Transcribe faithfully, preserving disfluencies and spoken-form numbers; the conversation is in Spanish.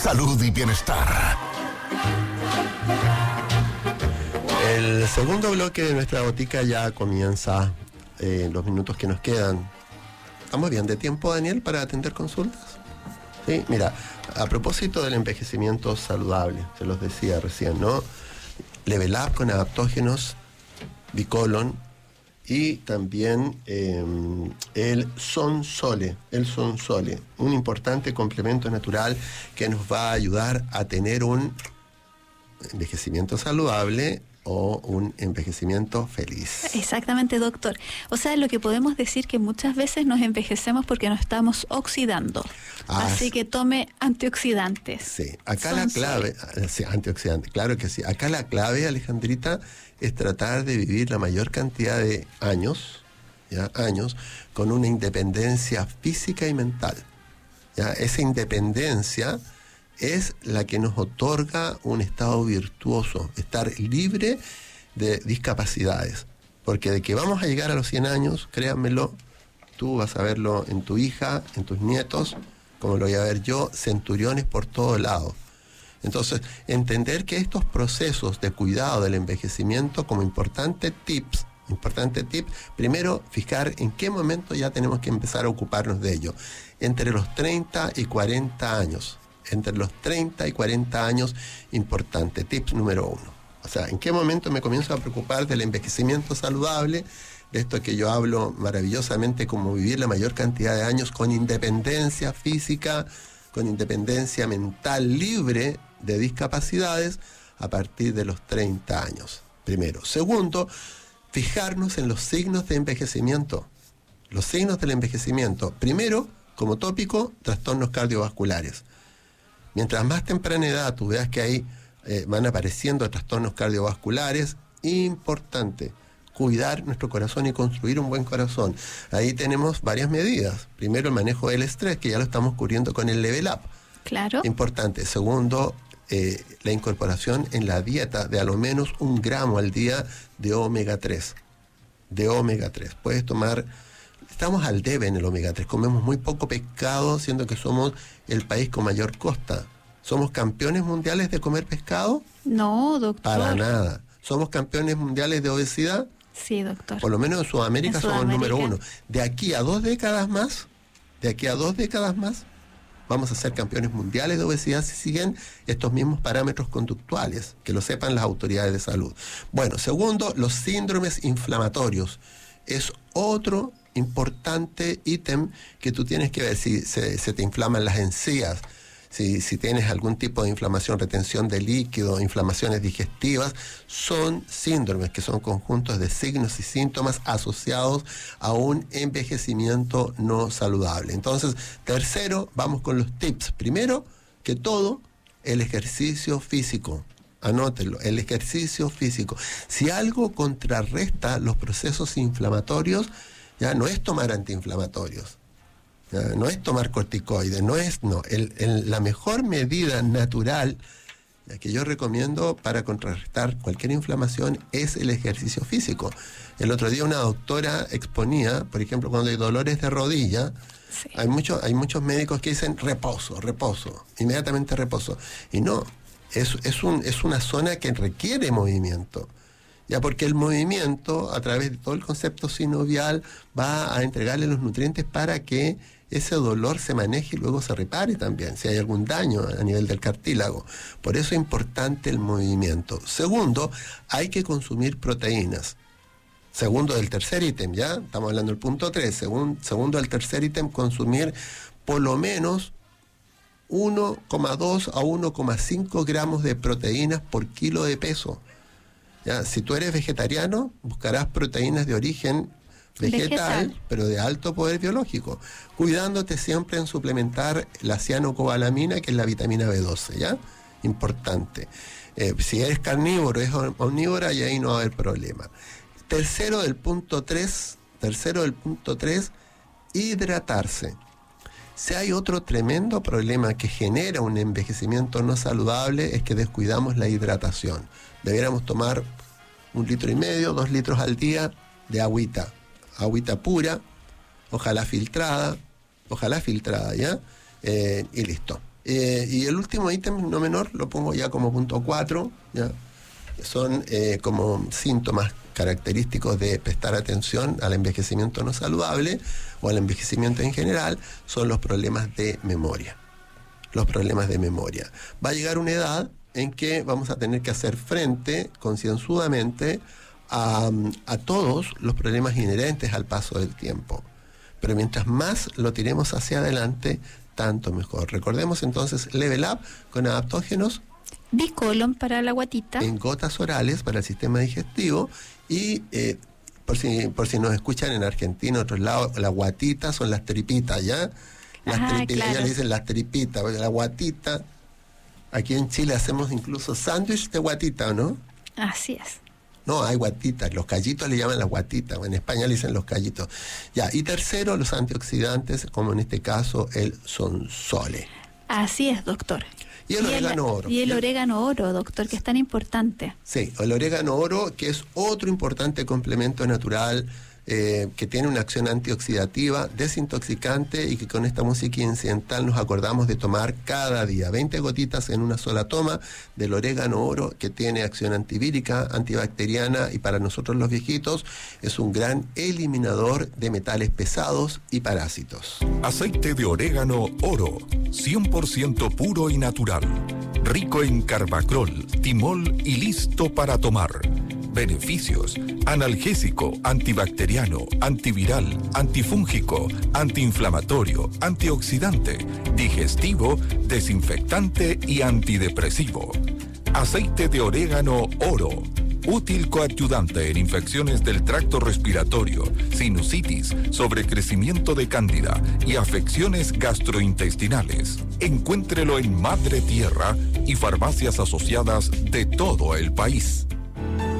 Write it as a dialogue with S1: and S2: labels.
S1: salud y bienestar.
S2: El segundo bloque de nuestra botica ya comienza eh, en los minutos que nos quedan. ¿Estamos bien de tiempo, Daniel, para atender consultas? Sí, mira, a propósito del envejecimiento saludable, se los decía recién, ¿no? Level Up con adaptógenos, Bicolon y también eh, el Sonsole, el Sonsole, un importante complemento natural que nos va a ayudar a tener un envejecimiento saludable o un envejecimiento feliz.
S3: Exactamente, doctor. O sea, lo que podemos decir que muchas veces nos envejecemos porque nos estamos oxidando. Ah, Así que tome antioxidantes.
S2: Sí, acá
S3: Son
S2: la clave, sí, antioxidante, claro que sí. Acá la clave, Alejandrita, es tratar de vivir la mayor cantidad de años, ya, años, con una independencia física y mental. Ya, esa independencia es la que nos otorga un estado virtuoso, estar libre de discapacidades. Porque de que vamos a llegar a los cien años, créanmelo, tú vas a verlo en tu hija, en tus nietos, como lo voy a ver yo, centuriones por todo lado. Entonces, entender que estos procesos de cuidado del envejecimiento, como importante tips, importante tip, primero fijar en qué momento ya tenemos que empezar a ocuparnos de ello. Entre los treinta y cuarenta años. Entre los treinta y cuarenta años, importante. Tips número uno. O sea, ¿en qué momento me comienzo a preocupar del envejecimiento saludable? De esto que yo hablo maravillosamente, como vivir la mayor cantidad de años con independencia física, con independencia mental, libre de discapacidades, a partir de los treinta años. Primero. Segundo, fijarnos en los signos de envejecimiento. Los signos del envejecimiento. Primero, como tópico, trastornos cardiovasculares. Mientras más temprana edad tú veas que ahí eh, van apareciendo trastornos cardiovasculares, importante cuidar nuestro corazón y construir un buen corazón. Ahí tenemos varias medidas. Primero, el manejo del estrés, que ya lo estamos cubriendo con el Level Up.
S3: Claro.
S2: Importante. Segundo, eh, la incorporación en la dieta de a lo menos un gramo al día de omega tres. De omega tres. Puedes tomar... Estamos al debe en el omega tres, comemos muy poco pescado, siendo que somos el país con mayor costa. ¿Somos campeones mundiales de comer pescado?
S3: No, doctor.
S2: Para nada. ¿Somos campeones mundiales de obesidad?
S3: Sí, doctor.
S2: Por lo menos en Sudamérica, en somos el número uno. De aquí a dos décadas más, de aquí a dos décadas más, vamos a ser campeones mundiales de obesidad si siguen estos mismos parámetros conductuales, que lo sepan las autoridades de salud. Bueno, segundo, los síndromes inflamatorios. Es otro importante ítem que tú tienes que ver si se, se te inflaman las encías, si, si tienes algún tipo de inflamación, retención de líquido, inflamaciones digestivas. Son síndromes que son conjuntos de signos y síntomas asociados a un envejecimiento no saludable. Entonces, tercero, vamos con los tips. Primero que todo, el ejercicio físico. Anótelo, el ejercicio físico. Si algo contrarresta los procesos inflamatorios, ya no es tomar antiinflamatorios, ya no es tomar corticoides, no es, no, el, el, la mejor medida natural ya, que yo recomiendo para contrarrestar cualquier inflamación es el ejercicio físico. El otro día una doctora exponía, por ejemplo, cuando hay dolores de rodilla, sí. hay, mucho, hay muchos médicos que dicen reposo, reposo, inmediatamente reposo, y no, es, es, un, es una zona que requiere movimiento. Ya, porque el movimiento, a través de todo el concepto sinovial, va a entregarle los nutrientes para que ese dolor se maneje y luego se repare también, si hay algún daño a nivel del cartílago. Por eso es importante el movimiento. Segundo, hay que consumir proteínas. Segundo del tercer ítem, ¿ya? Estamos hablando del punto tres. Segun, segundo del tercer ítem, consumir por lo menos uno coma dos a uno coma cinco gramos de proteínas por kilo de peso. ¿Ya? Si tú eres vegetariano, buscarás proteínas de origen vegetal, vegetal, pero de alto poder biológico, cuidándote siempre en suplementar la cianocobalamina, que es la vitamina B doce, ¿ya? Importante. Eh, si eres carnívoro, es omnívora, y ahí no va a haber problema. Tercero del punto tres, tercero del punto tres, hidratarse. Si hay otro tremendo problema que genera un envejecimiento no saludable, es que descuidamos la hidratación. Debiéramos tomar un litro y medio, dos litros al día de agüita. Agüita pura, ojalá filtrada, ojalá filtrada, ¿ya? Eh, y listo. Eh, y el último ítem, no menor, lo pongo ya como punto cuatro, ¿ya? Son eh, como síntomas característicos de prestar atención al envejecimiento no saludable o al envejecimiento en general, son los problemas de memoria. Los problemas de memoria. Va a llegar una edad en que vamos a tener que hacer frente concienzudamente a, a todos los problemas inherentes al paso del tiempo. Pero mientras más lo tiremos hacia adelante, tanto mejor. Recordemos entonces Level Up con adaptógenos.
S3: Bicolon para la guatita.
S2: En gotas orales para el sistema digestivo. Y eh, por si por si nos escuchan en Argentina, en otros lados, la guatita son las tripitas, ¿ya? Las
S3: Ah,
S2: tripitas,
S3: claro.
S2: ya le dicen las tripitas, porque la guatita. Aquí en Chile hacemos incluso sándwich de guatita, ¿o no?
S3: Así es.
S2: No, hay guatitas, los callitos le llaman las guatitas, en España le dicen los callitos. Ya, y tercero, los antioxidantes, como en este caso el Sonsole.
S3: Así es, doctor.
S2: Y el orégano oro.
S3: Y el
S2: ¿ya?
S3: orégano oro, doctor, que es tan importante.
S2: Sí, el orégano oro, que es otro importante complemento natural eh, que tiene una acción antioxidativa, desintoxicante y que con esta música incidental nos acordamos de tomar cada día. veinte gotitas en una sola toma del orégano oro, que tiene acción antivírica, antibacteriana y para nosotros los viejitos es un gran eliminador de metales pesados y parásitos.
S1: Aceite de orégano oro, cien por ciento puro y natural, rico en carbacrol, timol y listo para tomar. Beneficios: analgésico, antibacteriano, antiviral, antifúngico, antiinflamatorio, antioxidante, digestivo, desinfectante y antidepresivo. Aceite de orégano oro, útil coadyuvante en infecciones del tracto respiratorio, sinusitis, sobrecrecimiento de cándida y afecciones gastrointestinales. Encuéntrelo en Madre Tierra y farmacias asociadas de todo el país.